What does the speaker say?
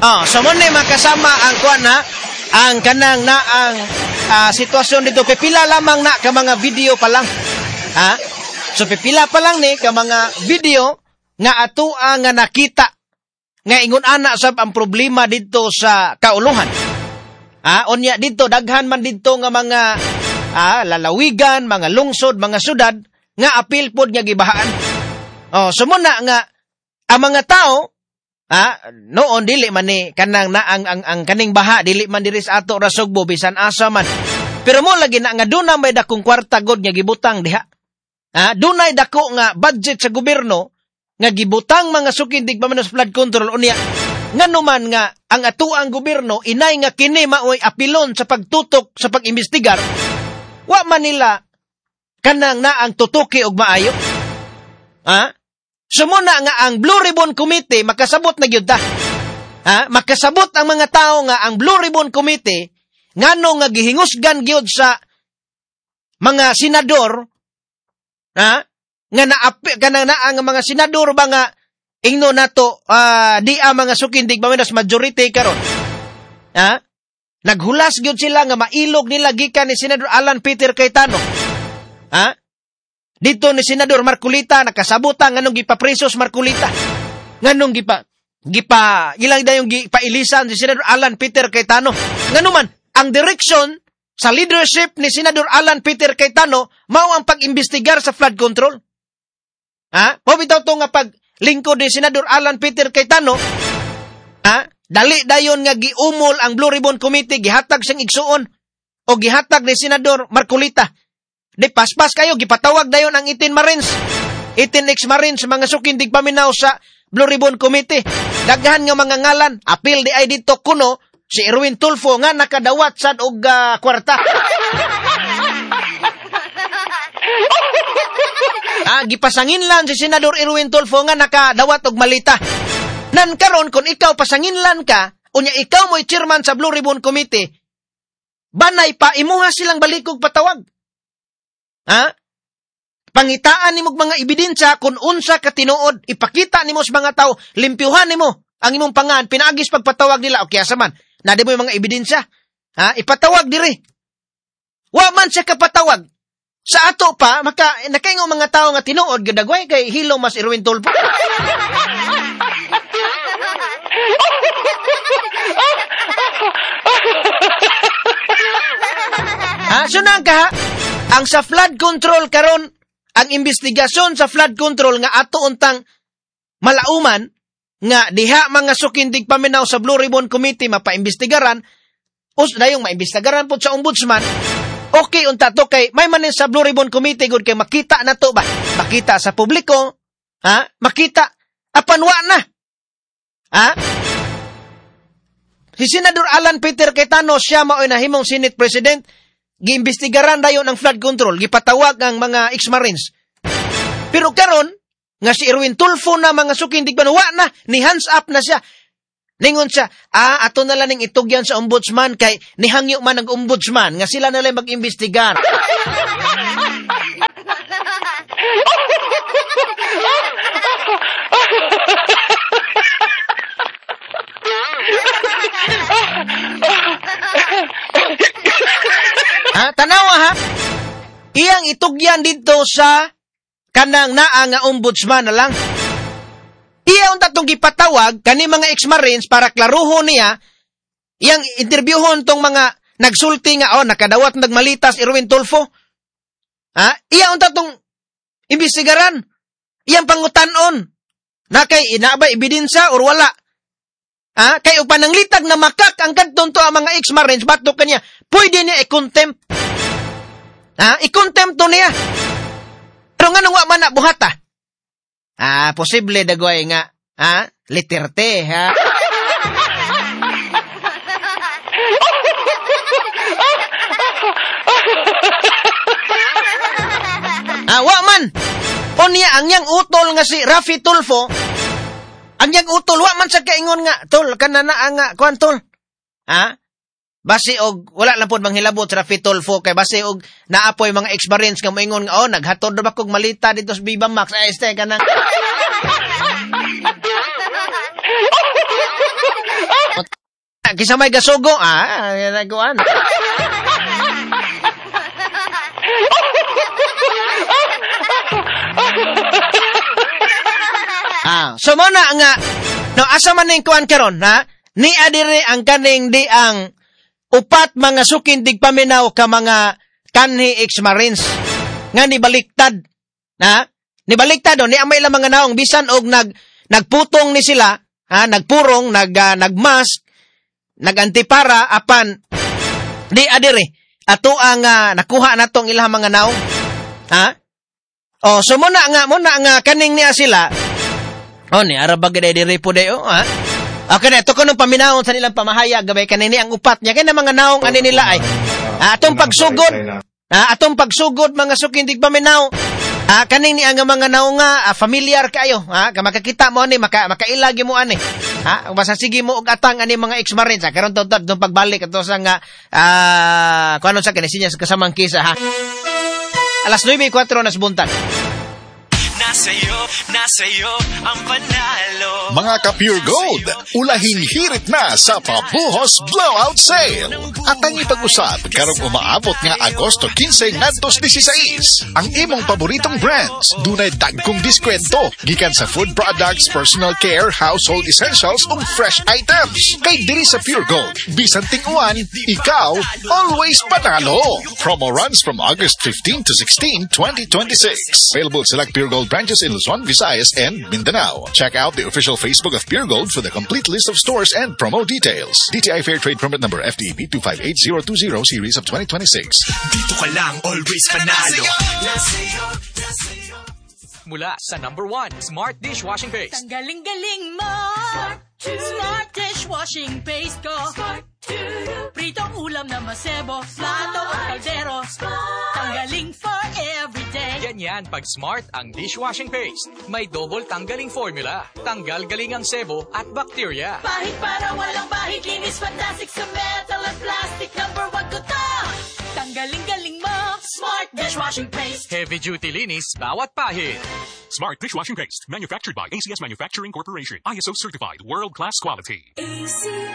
So mo ni makasama ang kuan ha, ang kanang na ang sitwasyon dito pipila lamang na ka mga video pa lang. Ha? So pipila pa lang ni ka mga video nga atoa nga nakita nga ingon ana sab ang problema dito sa kauluhan. Unya dito daghan man dito nga mga lalawigan, mga lungsod, mga syudad nga apil pod nga gibahaan. Sumuna nga ang mga tao noon dili man ni kanang na ang kaning baha dili man diri sa ato ra Sugbo bisan asa man. Pero mo lagi na nga dunay may dakong kwarta god nga gibutang diha. Dunay dako nga budget sa gobyerno nga gibutang mga sukindig pamanos flood control unya. Nganuman nga ang atuang gobyerno inay nga kini maoy apilon sa pagtutok sa pag-imbestigar. Wa man nila kanang na ang tutuki og maayo. Sumuna nga ang Blue Ribbon Committee makasabot na gyud ta. Makasabot ang mga tao nga ang Blue Ribbon Committee ngano nga gihingusgan gyud sa mga senador nga kanang na ang mga senador ba nga ingno nato di mga sukindig pamanos majority karon. Naghulas gyud sila nga mailog nila gikan ni Senador Alan Peter Cayetano. Dito ni Senador Marcolita nakasabutan nganong gipapresos Marcolita. Nganong ilang dayong gipailisan si Senador Alan Peter Cayetano. Nganuman ang direction sa leadership ni Senador Alan Peter Cayetano mao ang pag-imbestigar sa flood control. Pabitaw to nga paglingkod ni Senador Alan Peter Cayetano. Dali dayon nga giumol ang Blue Ribbon Committee gihatag siyang igsuon o gihatag ni Senador Marcolita. Di paspas kayo, gipatawag dayon ang 18 Marines, 18 ex-Marines, mga sukindig paminaw sa Blue Ribbon Committee. Daghan nga mga ngalan, apil di ay dito kuno, si Erwin Tulfo nga nakadawat sad og kwarta. Gipasangin lang si Senador Erwin Tulfo nga nakadawat og malita. Nan karon kung ikaw pasanginlan ka, unya ikaw mo'y chairman sa Blue Ribbon Committee, banay pa, imuha silang balikog patawag. Pangitaan nimo mga ebidensya kung unsa ka tinuod, ipakita nimo sa mga tao, limpyuhan nimo ang imong pangan, pinaagis pagpatawag nila, okay asaman, na di mo yung mga ebidensya, ipatawag diri. Wa man siya kapatawag. Sa ato pa, nakaingo mga tao nga tinuod, gadagway kay Hilo Mas Erwin Tulfo. Sunang ka, ang sa flood control karon, ang investigasyon sa flood control nga ato untang malauman, nga diha mga sukindig paminaw sa Blue Ribbon Committee mapaimbestigaran, dayong maimbestigaran po sa ombudsman, okay unta to kay may manin sa Blue Ribbon Committee gud kay makita na to ba? Makita sa publiko, makita, apanwa na. Si Senador Alan Peter Cayetano, siya mao'y nahimong Senate President, giimbestigaran dayon ang flood control, gipatawag ang mga ex-Marines. Pero karon nga si Erwin Tulfo na mga sukindig banwa na, ni hands up na siya. Ningon siya, ato na lang ning itugyan sa ombudsman kay nihangyo man ang ombudsman nga sila na lang mag-imbestigar. Tanawa iyang itugyan dito sa kanang naa nga ombudsman na lang. Iya unta tong gipatawag kani mga ex-Marines para klaruhon niya, iyang interviewon tong mga nagsulti nga nakadawat nagmalitas Erwin Tulfo. Iya unta tong imbestigaran, iyang pangutan-on na kay inaaba ebidensya or wala. Kay og pananglitag na makak ang kadton to ang mga ex-Marines batok kaniya, pwede niya i-contempt. I-contempt to niya. Pero nga nung wa man na buhata. Posible dagway nga. Letter T, wa man. O niya, ang yang utol nga si Rafi Tulfo, ang yang utol, wa man sa kaingon nga, tol, kanana nga, kuan tol. Basi og wala lang pod manghilabot sa Rafi Tulfo kay basi og naapoy mga ex-Marines nga moingon nga naghatod ra ba kog malita dito sa Viva Max este kanang Kisa may gasugo, naguan. So mo na nga, no, asa man ning kuan karon, ha? Ni adire ang kaning di ang upat mga sukin digpaminaw ka mga kanhi ex-marines nga nibaliktad, ha? Nibaliktad ni amay lang mga naong bisan og nagputong ni sila, ha, nagpurong, nagmask, nagantipara apan di adire ato ang nakuha natong ilang mga naong, ha? So mo na nga kaning niya sila. Ni arabag dire po dayo, ha? Okay na, ito ko nung paminahon sa nilang pamahayag, gabay kanini ang upat niya. Kaya na mga naong ani nila ay, atong pagsugod, mga sukindig paminaw, kanini ang mga naong nga, familiar kayo, makakita mo ani, makailagi mo ani, masasigi mo og atang ani mga ex-marines, karon itong pagbalik, ito sa nga, kung ano sa kinisinya sa kasamang kisa, ha? Alas 9:04 na buntag. Nasa'yo ang panalo. Mga ka-Pure Gold, ulahing hirit na sa Pabuhos Blowout Sale. At ang ipag-usab, karong umaabot nga Agosto 15 ngadtos 16. Ang imong paboritong brands, dunay dagkong diskwento, gikan sa food products, personal care, household essentials, ug fresh items. Kay diri sa Pure Gold, bisan ting-uwan, ikaw, always panalo. Promo runs from August 15 to 16, 2026. Available select Pure Gold branches in Luzon, Visayas, and Mindanao. Check out the official Facebook of Pure Gold for the complete list of stores and promo details. DTI Fair Trade Permit Number FDEP 258020 Series of 2026. Dito ka lang, always panalo. Mula sa number 1, Smart Dishwashing Paste. Tanggaling-galing mo. Smart Dishwashing Paste ko. Pritong ulam na masebo, plato o kaldero. Tanggaling for everyday. Ganyan pag Smart ang dishwashing paste. May double tanggaling formula. Tanggal galing ang sebo at bacteria. Pahit para walang bahid, linis fantastic sa metal at plastic. Number 1 ko to. Tanggaling-galing mo. Smart Dishwashing Paste. Heavy duty linis, bawat pahid. Smart Dishwashing Paste, manufactured by ACS Manufacturing Corporation. ISO certified, world-class quality.